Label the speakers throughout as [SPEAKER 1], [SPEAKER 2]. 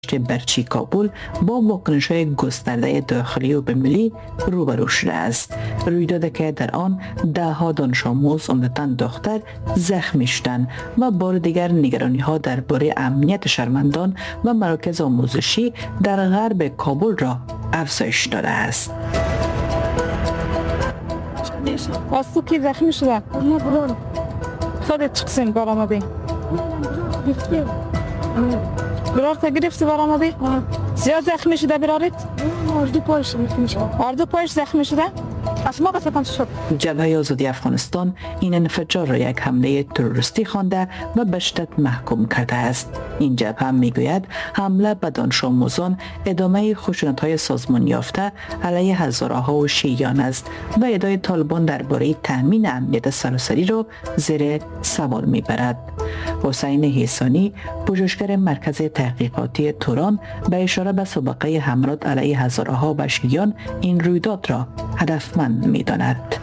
[SPEAKER 1] برچی کابل با واکنش‌های گسترده داخلی و بین‌المللی روبرو شده است. رویدادی که در آن ده‌ها دانش آموز عمدتاً دختر زخمی شدند و بار دیگر نگرانی‌ها درباره امنیت شهروندان و مراکز آموزشی در غرب کابل را افزایش داده است.
[SPEAKER 2] واسه کی زخمی شده؟ نه برون. خودت چکسین برآمدی. برار تا گرفتی برآمدی؟ زیاد زخمی شده برارت؟ آردو پایش زخمی شده؟ اسما بسیار شد.
[SPEAKER 1] جبهه آزادی افغانستان این انفجار را یک حمله تروریستی خوانده و به شدت محکوم کرده است. این جبهه میگوید حمله به دانش آموزان ادامه خشونت‌های سازمان یافته علیه هزارها و شیعیان است و ادعای طالبان درباره تامین امنیت سراسری را زیر سوال میبرد. حسین حسانی، پژوهشگر مرکز تحقیقاتی توران، به اشاره به سابقه حملات علیه هزارها و شیعیان این رویداد را هدفمند می‌داند.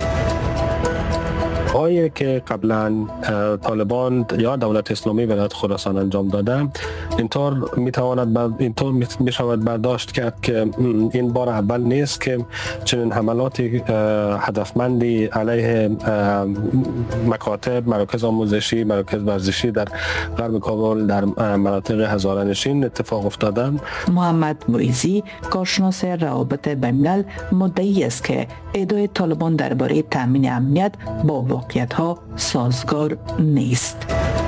[SPEAKER 3] آیه که قبلا طالبان یا دولت اسلامی ولایت خراسان انجام داده، اینطور می شود برداشت کرد که این بار اول نیست که چنین حملات هدفمندی علیه مکاتب، مراکز آموزشی، مراکز ورزشی در غرب کابل در مناطق هزاره‌نشین اتفاق افتاده.
[SPEAKER 1] محمد معیزی، کارشناس روابط بین‌الملل، مدعی است که ادعای طالبان درباره تامین امنیت با واقعیت‌ها سازگار نیست.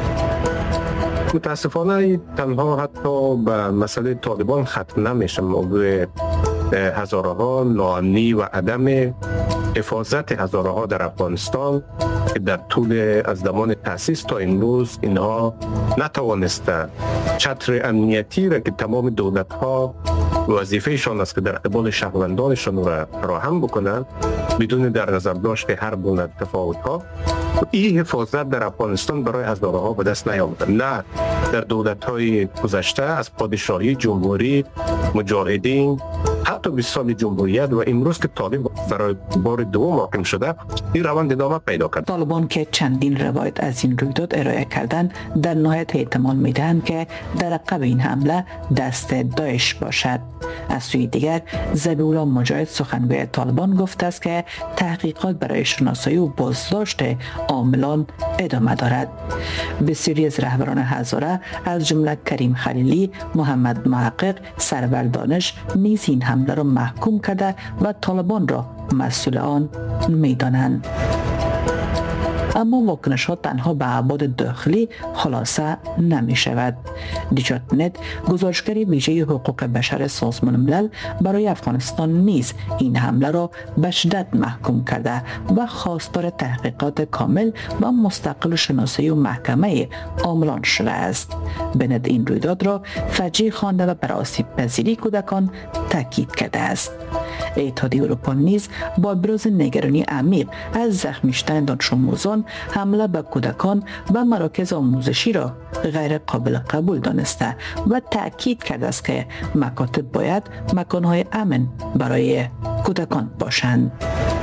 [SPEAKER 4] متاسفانه تنها حتی به مسئله طالبان ختم نمیشه. موضوع هزارها ناامنی و عدم حفاظت هزارها در افغانستان که در طول از زمان تأسیس تا امروز اینها نتوانسته چتر امنیتی را که تمام دولت‌ها وظیفه‌شان است که در قبال شهروندانشان را فراهم بکنند بدون در نظر داشت هر گونه تفاوت‌ها، این حفاظت در افغانستان برای هزارها به دست نیامده. نه در دولت‌های گذشته از پادشاهی، جمهوری، مجاهدین، حتی 20 سال جمهوریت و امروز که طالب برای بار دوم حاکم شده، این روند ادامه پیدا کرد.
[SPEAKER 1] طالبان که چندین روایت از این رویداد ارائه کردند، در نهایت احتمال می‌دهند که در عقب این حمله دست داعش باشد. از سوی دیگر ذبیح‌الله مجاهد، سخنگوی طالبان، گفته است که تحقیقات برای شناسایی و بازداشت عاملان ادامه دارد. بسیاری از رهبران هزاره از جمله کریم خلیلی، محمد محقق، سرور دانش نیز این حمله را محکوم کرده و طالبان را مسئول آن می‌دانند. اما واکنش ها تنها به ابعاد داخلی خلاصه نمی شود. دیجات نت، گزارشگر ویژه حقوق بشر سازمان ملل، برای افغانستان نیز این حمله را به شدت محکوم کرده و خواستار تحقیقات کامل و مستقل شناسایی و محکمه عاملان شده است. بنت این رویداد را فجیع خوانده و بر آسیب پذیری کودکان تاکید کرده است. اتحادیه اروپا نیز با ابراز نگرانی عمیق از زخمی شدن دانش آموزان، حمله به کودکان و مراکز آموزشی را غیر قابل قبول دانسته و تأکید کرده است که مکاتب باید مکانهای امن برای کودکان باشند.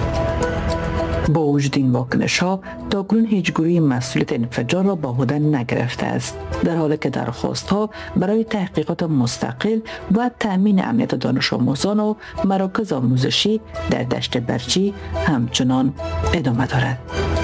[SPEAKER 1] با وجود این واکنش ها، تاکنون هیچ گروهی مسئولیت انفجار را به عهده نگرفته است، در حالی که درخواست ها برای تحقیقات مستقل و تأمین امنیت دانش آموزان و مراکز آموزشی در دشت برچی همچنان ادامه دارد.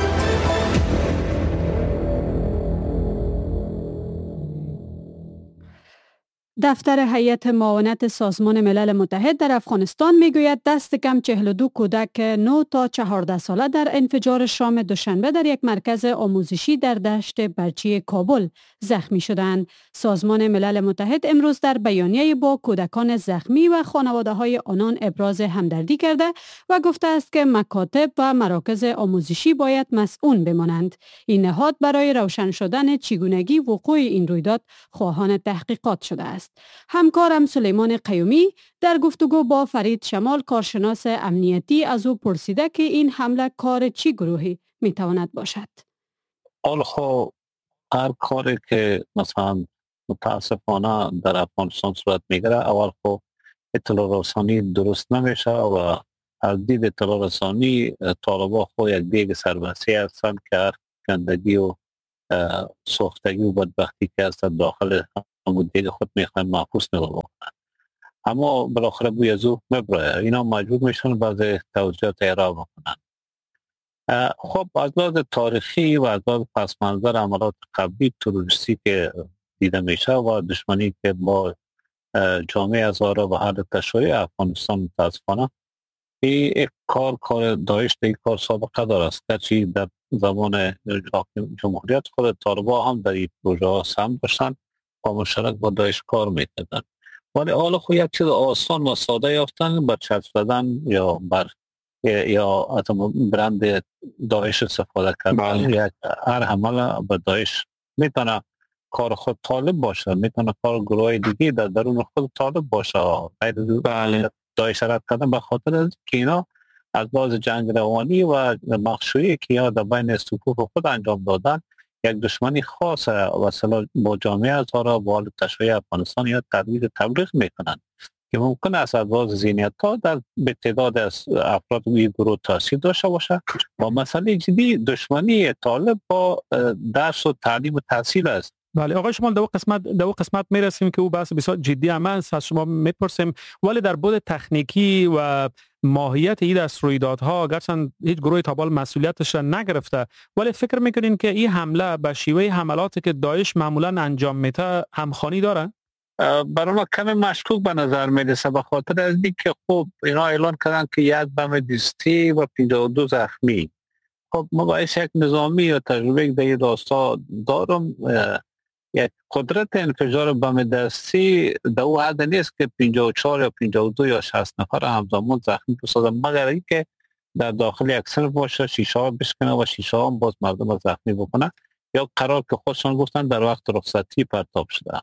[SPEAKER 5] دفتر هیئت معاونت سازمان ملل متحد در افغانستان میگوید دست کم 42 کودک 9 تا 14 ساله در انفجار شام دوشنبه در یک مرکز آموزشی در دشت برچی کابل زخمی شدند. سازمان ملل متحد امروز در بیانیه با کودکان زخمی و خانواده های آنان ابراز همدردی کرده و گفته است که مکاتب و مراکز آموزشی باید مسئول بمانند. این نهاد برای روشن شدن چگونگی وقوع این رویداد خواهان تحقیقات شده است. همکارم سلیمان قیومی در گفتگو با فرید شمال، کارشناس امنیتی، از او پرسیده که این حمله کار چی گروهی میتواند باشد؟
[SPEAKER 6] خب هر کاری که مثلا متاسفانه در افغانستان صورت میگیره، اول خب اطلاع رسانی درست نمیشه و از دید اطلاع رسانی طالبان خود یک دیگ سربستی هستند که هر گندگی و سوختگی و بدبختی که از داخل همون دیگه خود میخواین محفوظ نگاه بکنن. اما بالاخره بوی از او میبره، اینا مجبور میشن بعضی توضیحات ارائه بکنن. خب از لحاظ تاریخی و از لحاظ پس منظر عملات قبلی تروریستی که دیده میشه و دشمنی که با جامعه هزاره و حل تشریع افغانستان متاسفانه این کار داعش این کار سابقه داره است، که در زمان جمهوریت خود طالبان هم در این پروژه ها سهم داشتن و مشترک با داعش کار میکردن، ولی حالا خود یک چیز آسان و ساده یافتن بر چسب زدن یا بر یا برند داعش استفاده کردن. هر حمله به داعش میتونه کار خود طالب باشه، میتونه کار گروه دیگه در درون خود طالب باشه، غیر داعش رد کردن به خاطر از که اینا از لحاظ جنگ روانی و مخشویی که یا در بین صفوف خود انجام دادن یک دشمنی خاص و با جامعه هزاره با حال تشریع افغانستان یا ترویج تبلیغ میکنن که ممکن است از لحاظ ذهنیت ها به تعداد از افراد این گروه تاثیر داشته باشه و مسئله جدی دشمنی طالب با درس و تعلیم و تحصیل است.
[SPEAKER 7] بله آقای شمال در قسمت میرسیم که او بحث بسیار جدی هم است، از شما میپرسیم ولی در بود تکنیکی و ماهیت این دست رویدادها گرچند هیچ گروه تابال مسئولیتش را نگرفته، ولی فکر میکنین که این حمله به شیوه حملاتی که داعش معمولا انجام میده همخوانی داره؟
[SPEAKER 6] برای ما کمی مشکوک به نظر میرسه به خاطر از اینکه خب اینا اعلان کردن که یک بم دستی و 52 زخمی. خب ما باید یک نظامی یا تجربه در این راستا دارم، یک قدرت انفجار بم دستی در او حد نیست که 54 یا 52 یا 60 نفر همزمان زخمی بسازن، مگر اینکه در داخل یک صنف باشه شیشه ها بشکنه و شیشه ها باز مردم زخمی بکنه یا قرار که خودشان گفتن در وقت رخصتی پرتاب شده.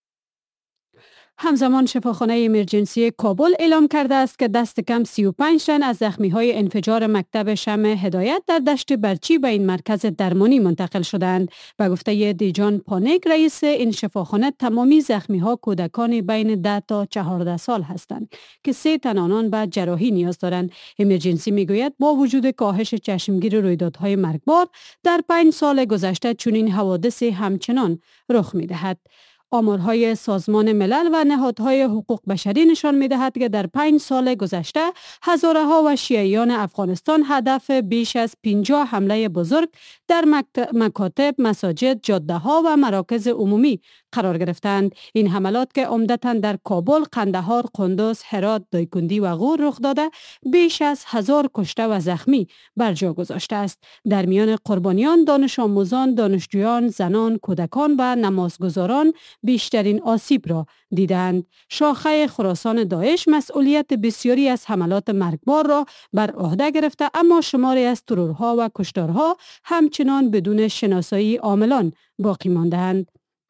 [SPEAKER 5] همزمان شفاخانه ایمرجنسی کابل اعلام کرده است که دست کم 35 تن از زخمی‌های انفجار مکتب شمع هدایت در دشت برچی به این مرکز درمانی منتقل شدند. به گفته دیجان پانیک رئیس این شفاخانه تمامی زخمی‌ها کودکان بین 10 تا 14 سال هستند که 3 تن آنان به جراحی نیاز دارند. ایمرجنسی میگوید با وجود کاهش چشمگیر رویدادهای مرگبار در 5 سال گذشته چنین حوادثی همچنان رخ می‌دهد. آمارهای سازمان ملل و نهادهای حقوق بشری نشان می‌دهد که در 5 سال گذشته هزارها و شیعیان افغانستان هدف بیش از 50 حمله بزرگ در مکاتب، مساجد، جاده‌ها و مراکز عمومی قرار گرفتند. این حملات که عمدتاً در کابل، قندهار، قندوز، هرات، دایکندی و غور رخ داده بیش از 1000 کشته و زخمی بر جا گذاشته است. در میان قربانیان دانش آموزان، دانشجویان، زنان، کودکان و نمازگزاران بیشترین آسیب را دیدند. شاخه خراسان داعش مسئولیت بسیاری از حملات مرگبار را بر عهده گرفته، اما شماری از ترورها و کشتارها همچنان بدون شناسایی عاملان باقی مانده‌اند.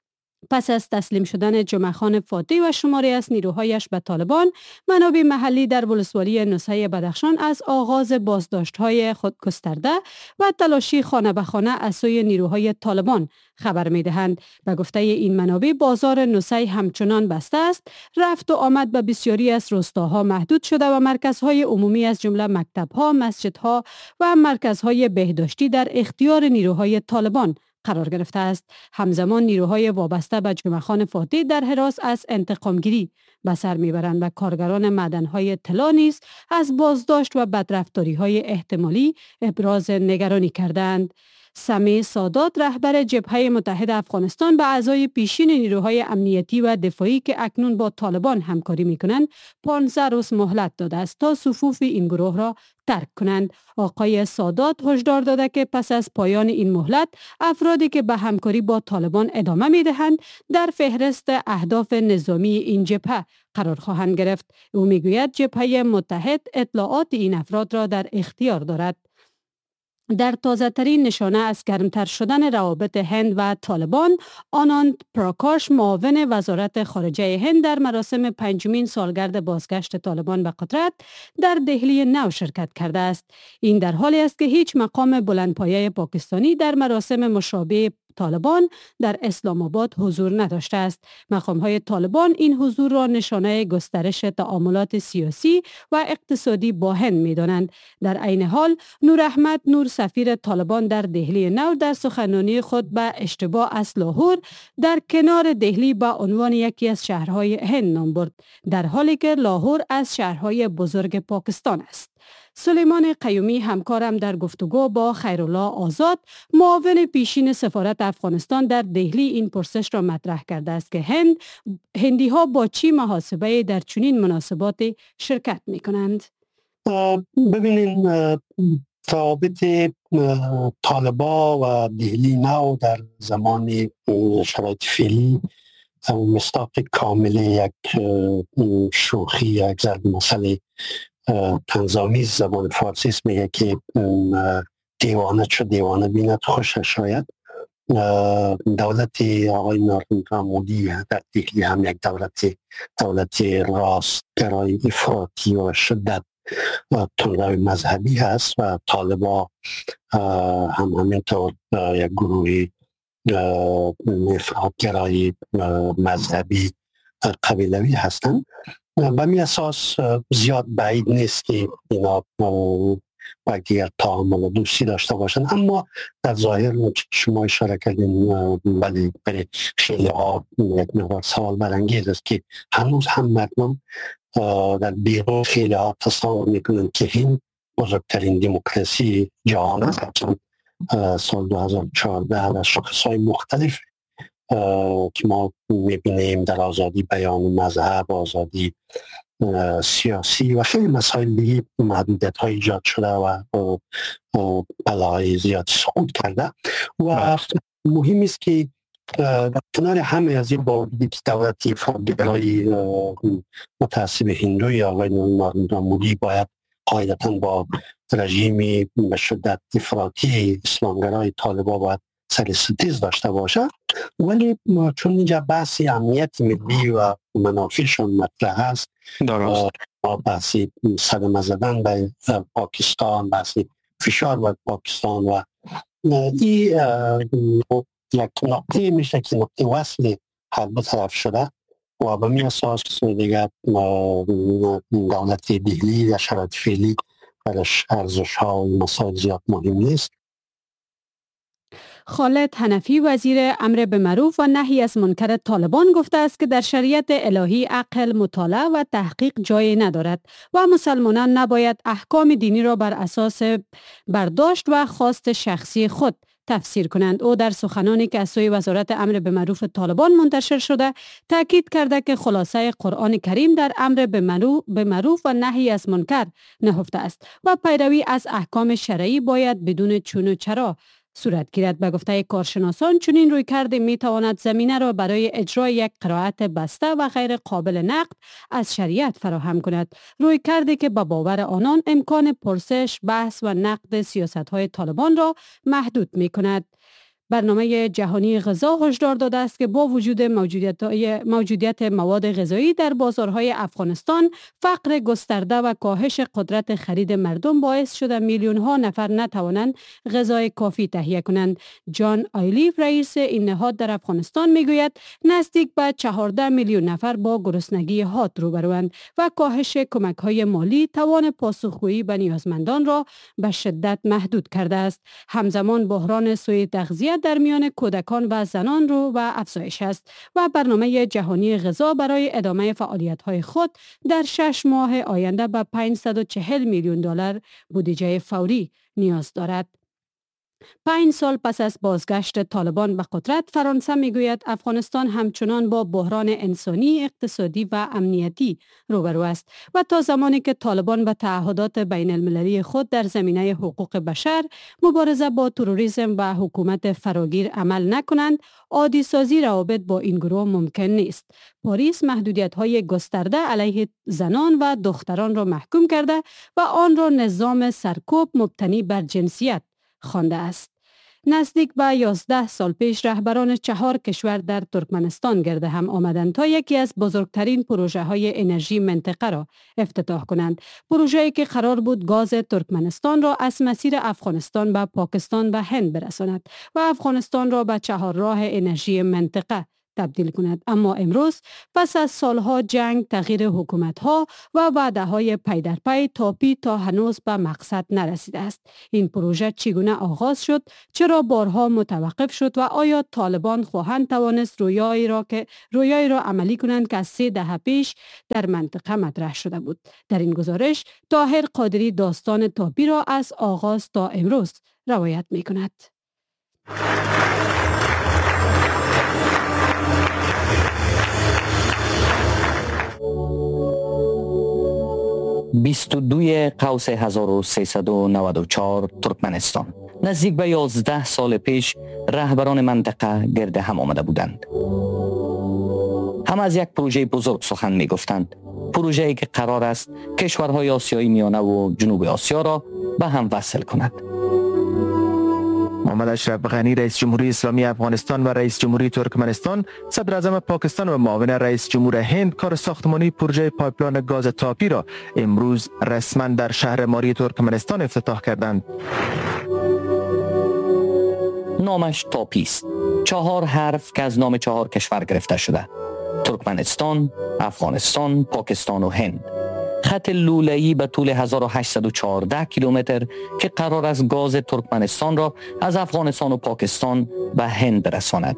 [SPEAKER 5] پس از تسلیم شدن جمعه خان فاتی و شماری از نیروهایش به طالبان، منابع محلی در ولسوالی نوسه بدخشان از آغاز بازداشت‌های خود گسترده و تلاشی خانه به خانه از سوی نیروهای طالبان خبر می‌دهند. به گفته این منابع بازار نوسه همچنان بسته است، رفت و آمد به بسیاری از روستاها محدود شده و مرکزهای عمومی از جمله مکتب‌ها، مسجدها و مرکزهای بهداشتی در اختیار نیروهای طالبان قرار گرفته است. همزمان نیروهای وابسته به جمعه خان فاتی در حراس از انتقامگیری به سر میبرند و کارگران معدن‌های طلا نیز از بازداشت و بدرفتاری‌های احتمالی ابراز نگرانی کردند. سمیع سادات رهبر جبهه متحد افغانستان به اعضای پیشین نیروهای امنیتی و دفاعی که اکنون با طالبان همکاری می‌کنند 15 روز مهلت داده است تا صفوف این گروه را ترک کنند. آقای سادات هشدار داده که پس از پایان این مهلت افرادی که به همکاری با طالبان ادامه می‌دهند در فهرست اهداف نظامی این جبهه قرار خواهند گرفت. او میگوید جبهه متحد اطلاعات این افراد را در اختیار دارد. در تازه ترین نشانه از گرمتر شدن روابط هند و طالبان، آناند پراکاش معاون وزارت خارجه هند در مراسم 5مین سالگرد بازگشت طالبان به قدرت در دهلی نو شرکت کرده است. این در حالی است که هیچ مقام بلندپایه پاکستانی در مراسم مشابه طالبان در اسلام آباد حضور نداشته است. مقام‌های طالبان این حضور را نشانه گسترش تعاملات سیاسی و اقتصادی با هند می‌دانند. در عین حال نوراحمد نور سفیر طالبان در دهلی نو در سخنرانی خود به اشتباه از لاهور در کنار دهلی به عنوان یکی از شهرهای هند نام برد، در حالی که لاهور از شهرهای بزرگ پاکستان است. سلیمان قیومی همکارم در گفتگو با خیرالله آزاد معاون پیشین سفارت افغانستان در دهلی این پرسش را مطرح کرده است که هندی ها با چی محاسبه در چنین مناسبات شرکت می کنند؟
[SPEAKER 8] ببینین روابط طالبا و دهلی نو در زمان شرایط فعلی مصداق کامل یک شوخی، یک ضرب مثل تنظامی زبان فارسی است، میگه که دیوانه چو دیوانه بیند خوشش شاید. دولت آقای نریندرا مودی در دهلی هم یک دولت راستگرای افراطی و شدت تندروی مذهبی هست و طالبا هم همینطور یک گروهی افراطگرای مذهبی قبیلوی هستند. به می اساس زیاد بعید نیست که اینا با دیگر تعامل و دوستی داشته باشند، اما در ظاهر شما اشاره کردین ولی برای خیلی ها یک مقدار سوال برانگیز است که هنوز هم مردم در بیرون خیلی ها تصور میکنند که این بزرگترین دموکراسی جهان است. سال 2014 در شاخصهای مختلف که ما میبینیم در آزادی بیان مذهب، آزادی سیاسی و خیلی مسائل دیگه محدودیت های ایجاد شده و بلاهای زیاد سقوط کرده و مهم است که در کنار همه از این باوجود که دولت افراطگرای متعصب هندوی آقای نریندرا مودی باید قاعدتاً با رژیم به شدت افراطی اسلامگرای طالبان باید سر ستیز داشته باشه، ولی چون اینجا بحث امنیت ملی و منافعشون مطرح است، بحث صدمه زدن به پاکستان، بحث فشار بر پاکستان و این یک نقطه میشه که نقطه وصل هر دو طرف شده و به می اساس دیگر دولت دهلی یا شرایط فعلی برش ارزش ها و مسائل زیاد مهم نیست.
[SPEAKER 5] خالد حنفی وزیر امر بالمعروف و نهی از منکر طالبان گفته است که در شریعت الهی عقل، مطالعه و تحقیق جای ندارد و مسلمانان نباید احکام دینی را بر اساس برداشت و خواست شخصی خود تفسیر کنند. او در سخنانی که از سوی وزارت امر بالمعروف طالبان منتشر شده تاکید کرده که خلاصه قرآن کریم در امر بالمعروف و نهی از منکر نهفته است و پیروی از احکام شرعی باید بدون چون و چرا صورت گیرد. به گفته کارشناسان چنین رویکرد می تواند زمینه را برای اجرای یک قرائت بسته و غیر قابل نقد از شریعت فراهم کند، رویکردی که به باور آنان امکان پرسش، بحث و نقد سیاست‌های طالبان را محدود می کند. برنامه جهانی غذا هشدار داده است که با وجود موجودیت مواد غذایی در بازارهای افغانستان، فقر گسترده و کاهش قدرت خرید مردم باعث شده میلیون ها نفر نتوانند غذای کافی تهیه کنند. جان آیلیف رئیس این نهاد در افغانستان میگوید نزدیک به 14 میلیون نفر با گرسنگی حاد روبروند و کاهش کمک های مالی توان پاسخگویی به نیازمندان را به شدت محدود کرده است. همزمان بحران سوء تغذیه در میان کودکان و زنان رو و افزایش است و برنامه جهانی غذا برای ادامه فعالیت‌های خود در 6 ماه آینده به 540 میلیون دلار بودجه فوری نیاز دارد. 5 سال پس از بازگشت طالبان به قدرت، فرانسه میگوید افغانستان همچنان با بحران انسانی، اقتصادی و امنیتی روبرو است و تا زمانی که طالبان به تعهدات بین المللی خود در زمینه حقوق بشر، مبارزه با تروریسم و حکومت فراگیر عمل نکنند، عادی سازی روابط با این گروه ممکن نیست. پاریس محدودیت‌های گسترده علیه زنان و دختران را محکوم کرده و آن را نظام سرکوب مبتنی بر جنسیت خوانده است. نزدیک به 11 سال پیش رهبران 4 کشور در ترکمنستان گرد هم آمدند تا یکی از بزرگترین پروژه های انرژی منطقه را افتتاح کنند. پروژه‌ای که قرار بود گاز ترکمنستان را از مسیر افغانستان به پاکستان و هند برساند و افغانستان را به 4 راه انرژی منطقه تبدیل کند. اما امروز پس از سالها جنگ، تغییر حکومت‌ها و وعده‌های پی در پی، تاپی تا هنوز به مقصد نرسیده است. این پروژه چگونه آغاز شد؟ چرا بارها متوقف شد و آیا طالبان خواهند توانست رویایی را عملی کنند که از 3 دهه پیش در منطقه مطرح شده بود؟ در این گزارش طاهر قادری داستان تاپی را از آغاز تا امروز روایت می‌کند.
[SPEAKER 9] 22 قوس 1394 ترکمنستان. نزدیک به 11 سال پیش رهبران منطقه گرد هم آمده بودند. هم از یک پروژه بزرگ سخن می گفتند. پروژه‌ای که قرار است کشورهای آسیای میانه و جنوب آسیا را به هم وصل کند.
[SPEAKER 10] محمد اشرف غنی رئیس جمهوری اسلامی افغانستان و رئیس جمهوری ترکمنستان، صدر اعظم پاکستان و معاون رئیس جمهور هند کار ساختمانی پروژه پایپلاین گاز تاپی را امروز رسما در شهر ماری ترکمنستان افتتاح کردند.
[SPEAKER 9] نامش تاپی است. 4 حرف که از نام 4 کشور گرفته شده: ترکمنستان، افغانستان، پاکستان و هند. خط لوله‌ای به طول 1814 کیلومتر که قرار است گاز ترکمنستان را از افغانستان و پاکستان به هند برساند.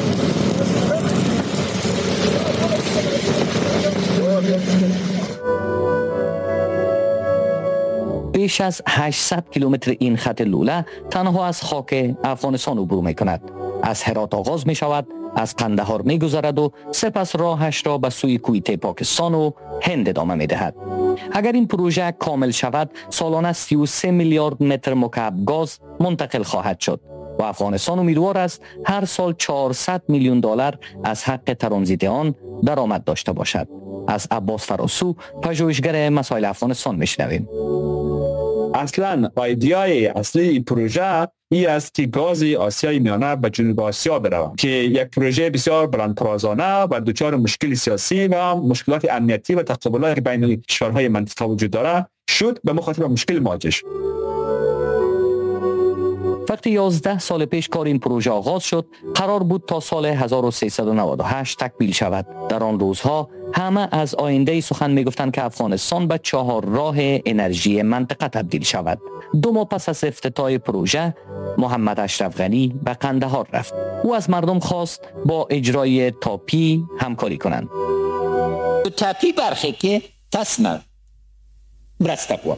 [SPEAKER 9] بیش از 800 کیلومتر این خط لوله تنها از خاک افغانستان عبور می کند. از هرات آغاز می شود، از قندهار می گذرد و سپس راهش را به سوی کویته پاکستان و هند ادامه می دهد. اگر این پروژه کامل شود، سالانه 33 میلیارد متر مکعب گاز منتقل خواهد شد و افغانستان امیدوار است هر سال 400 میلیون دلار از حق ترانزیت آن درآمد داشته باشد. از عباس فراسو، پژوهشگر مسائل افغانستان، میشنویم.
[SPEAKER 11] اصلا ایده‌ای اصلی این پروژه این است که گاز آسیای میانه به جنوب آسیا برود که یک پروژه بسیار بلندپروازانه و دچار مشکل سیاسی و مشکلات امنیتی و تقابلات بین کشورهای منطقه وجود دارد شد، به مخاطب مشکل مواجه شد.
[SPEAKER 9] وقتی 11 سال پیش کار این پروژه آغاز شد، قرار بود تا سال 1398 تکمیل شود. در آن روزها همه از آینده سخن می گفتند که افغانستان به 4 راه انرژی منطقه تبدیل شود. 2 ماه پس از افتتاح پروژه، محمد اشرف غنی به قندهار رفت. او از مردم خواست با اجرای تاپی همکاری کنند.
[SPEAKER 12] تاپی برخی که تسمه برستقوام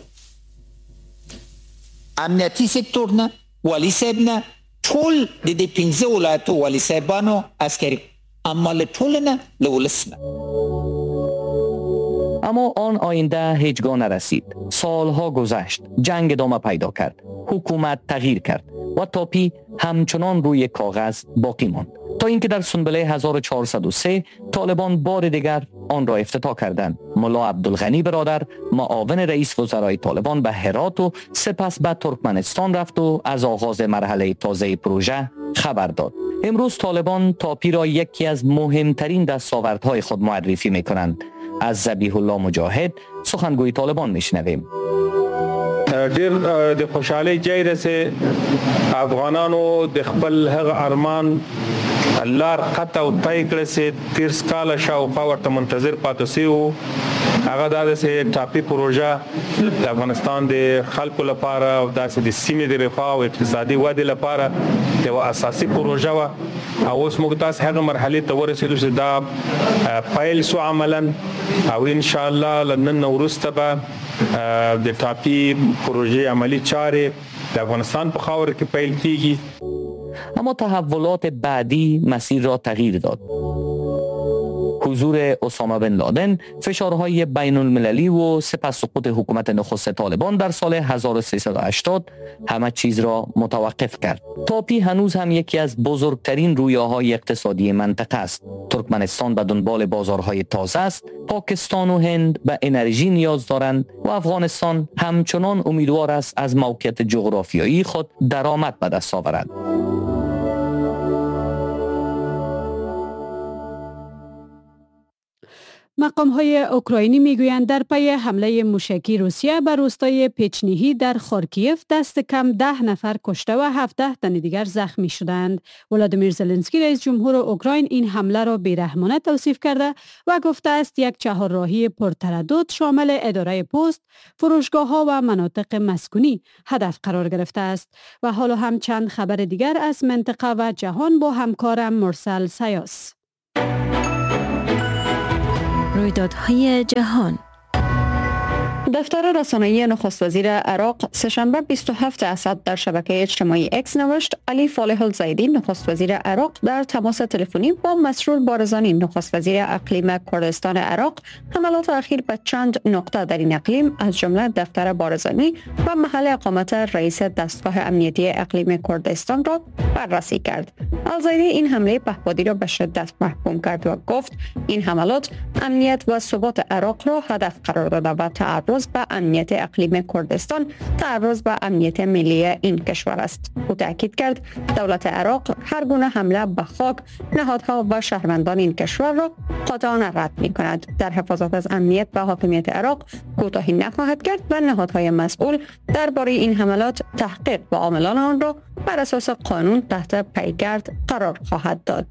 [SPEAKER 12] امنیتی سکتور نه، والی صاحب نه، ټول د دې 15 ولایتو والی صاحبانو عسکري، اما له ټول نه له ولس نه.
[SPEAKER 9] اما آن آینده هیچگاه نرسید. سالها گذشت، جنگ ادامه پیدا کرد، حکومت تغییر کرد و تاپی همچنان روی کاغذ باقی ماند تا اینکه در سنبله 1403 طالبان بار دیگر آن را افتتاح کردند. ملا عبدالغنی برادر، معاون رئیس وزرای طالبان، به هرات و سپس به ترکمنستان رفت و از آغاز مرحله تازه پروژه خبر داد. امروز طالبان تاپی را یکی از مهمترین دستاوردهای خود معرفی می کنند. از ذبیح الله مجاهد، سخنگوی طالبان، میشنویم.
[SPEAKER 13] ډیر د خوشحالۍ ځای رسې افغانانو د خپل هغه ارمان لار قطع او طی کړی چې 30 کاله شاوخوا ورته منتظر پاتې شوي وو. هغه دا د ټاپي پروژه د افغانستان د خلکو لپاره او داسې د سیمې د رفاه او اقتصادي ودې لپاره یوه اساسي پروژه وه. او اوس موږ داسې هغه مرحلې ته ورسېدو چې دا پیل شو عملا، او انشاءالله له نن نه وروسته به د ټاپي پروژې عملی چارې د افغانستان په خاوره کې پیل کیږي.
[SPEAKER 9] اما تحولات بعدی مسیر را تغییر داد. حضور اسامه بن لادن، فشارهای بین المللی و سپس سقوط حکومت نخست طالبان در سال 1380 همه چیز را متوقف کرد. تاپی هنوز هم یکی از بزرگترین رویاهای اقتصادی منطقه است. ترکمنستان به دنبال بازارهای تازه است، پاکستان و هند به انرژی نیاز دارند و افغانستان همچنان امیدوار است از موقعیت جغرافیایی خود درآمد به دست آورد.
[SPEAKER 5] مقام‌های اوکراینی میگویند در پی حمله موشکی روسیه بر روستای پیچنیهی در خارکیف دست کم 10 نفر کشته و 17 تن دیگر زخمی شدند. ولادیمیر زلنسکی رئیس جمهور اوکراین این حمله را بیرحمانه توصیف کرده و گفته است یک چهارراهی پرتردد شامل اداره پست، فروشگاه‌ها و مناطق مسکونی هدف قرار گرفته است. و حالا هم چند خبر دیگر از منطقه و جهان با همکارم مرسل سیاس.
[SPEAKER 14] رویدادهای جهان.
[SPEAKER 15] دفتر رسانه‌ای نخست وزیر عراق سه‌شنبه 27 اسد در شبکه اجتماعی اکس نوشت علی فالح الزیدی نخست وزیر عراق در تماس تلفنی با مسرور بارزانی نخست وزیر اقلیم کردستان عراق حملات اخیر به چند نقطه در این اقلیم از جمله دفتر بارزانی و محل اقامت رئیس دستگاه امنیتی اقلیم کردستان را بررسی کرد. الزیدی این حمله پهپادی را به شدت محکوم کرد و گفت این حملات امنیت و ثبات عراق را هدف قرار داده و تعرض به امنیت اقلیم کردستان تعرض به امنیت ملی این کشور است. او تاکید کرد دولت عراق هر گونه حمله به خاک، نهادها و شهروندان این کشور را قاطعانه رد می‌کند. در حفاظت از امنیت و حاکمیت عراق کوتاهی نخواهد کرد و نهادهای مسئول درباره این حملات تحقیق و عاملان آن را بر اساس قانون تحت پیگرد قرار خواهد داد.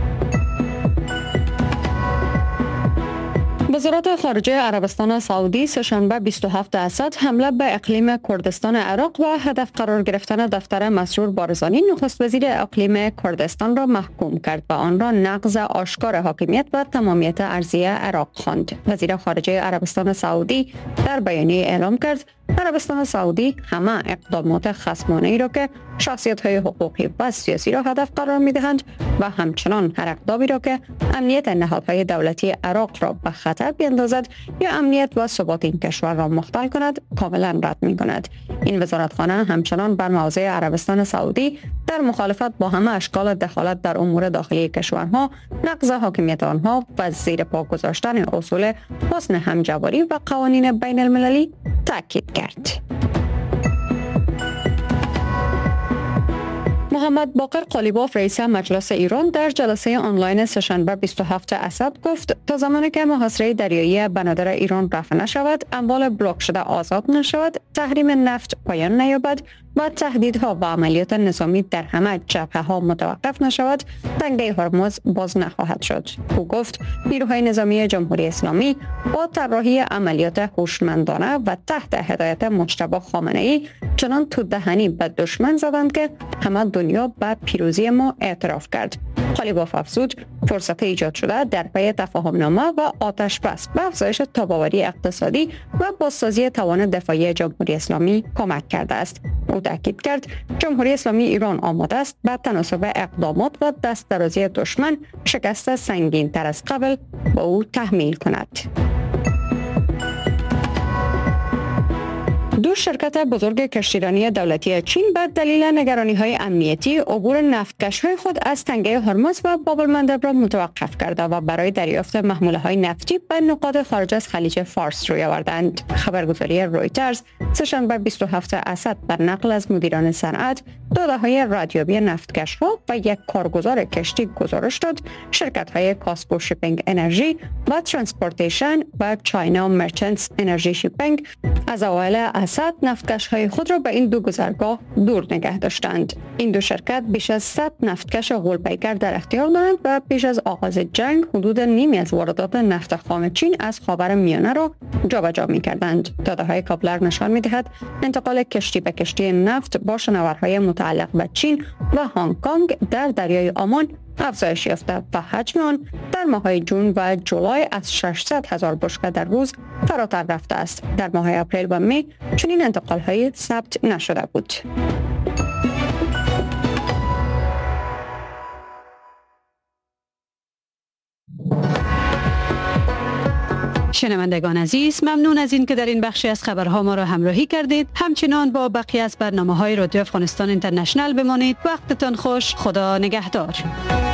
[SPEAKER 15] وزارت خارجه عربستان سعودی سه‌شنبه 27 اسد حمله به اقلیم کردستان عراق و هدف قرار گرفتن دفتر مسرور بارزانی نخست وزیر اقلیم کردستان را محکوم کرد و آن را نقض آشکار حاکمیت و تمامیت ارضی عراق خواند. وزیر خارجه عربستان سعودی در بیانیه اعلام کرد عربستان سعودی همه اقدامات خصمانه ای را که شخصیت‌های حقوقی و سیاسی را هدف قرار می‌دهند و همچنان هر اقدامی را که امنیت نهادهای دولتی عراق را به خطر بیندازد یا امنیت و ثبات این کشور را مختل کند کاملا رد می‌کند. این وزارتخانه همچنان بر مواضع عربستان سعودی در مخالفت با همه اشکال دخالت در امور داخلی کشورها، نقض حاکمیت آنها و زیر پا گذاشتن اصول حسن همجواری و قوانین بین المللی تاکید کرد. محمد باقر قالیباف رئیس مجلس ایران در جلسه آنلاین سه‌شنبه 27 اسد گفت تا زمانی که محاصره دریایی بنادر ایران رفع نشود، اموال بلاک شده آزاد نشود، تحریم نفت پایان نیابد و تهدیدها و عملیات نظامی در همه جبهه‌ها متوقف نشود، تنگه هرمز باز نخواهد شد. او گفت نیروهای نظامی جمهوری اسلامی با طراحی عملیات هوشمندانه و تحت هدایت مجتبی خامنه‌ای چنان تو دهنی به دشمن زدند که همه دنیا به پیروزی ما اعتراف کرد. قالیباف افزود فرصت ایجاد شده در پی تفاهمنامه و آتش بس به افزایش تاباوری اقتصادی و بازسازی توان دفاعی جمهوری اسلامی کمک کرده است. او تاکید کرد جمهوری اسلامی ایران آماده است به تناسب اقدامات و دست درازی دشمن شکست سنگین تر از قبل به او تحمیل کند. دو شرکت بزرگ کشتیرانی دولتی چین به دلیل نگرانی‌های امنیتی عبور نفتکش‌های خود از تنگه هرمز و باب المندب را متوقف کرده و برای دریافت محموله‌های نفتی به نقاط خارج از خلیج فارس روی آوردند. خبرگزاری رویترز سه‌شنبه 27 اسد بر نقل از مدیران صنعت، داده‌های ردیابی نفتکش‌ها و یک کارگزار کشتی گزارش داد شرکت‌های کاسپو شیپینگ انرژی و ترانسپورتیشن و چاینا مرچنتس انرژی شیپینگ از اوایل اسد نفتکش‌های خود را به این دو گذرگاه دور نگه داشتند. این دو شرکت بیش از 100 نفتکش غول‌پیکر در اختیار دارند و پیش از آغاز جنگ حدود نیمی از واردات نفت خام چین از خاورمیانه را جابجا می‌کردند. داده‌های کاپلر نشان می‌دهد انتقال کشتی به کشتی نفت با شناورهای متعلق به چین و هنگ کنگ در دریای عمان افزایش یافته و حجم آن در ماه‌های جون و جولای از 600,000 بشکه در روز فراتر رفته است. در ماه‌های اپریل و می چنین انتقال‌های ثبت نشده بود.
[SPEAKER 5] شنوندگان عزیز، ممنون از این که در این بخشی از خبرها ما را همراهی کردید. همچنان با بقیه از برنامه‌های رادیو افغانستان اینترنشنال بمانید. وقتتان خوش. خدا نگهدار.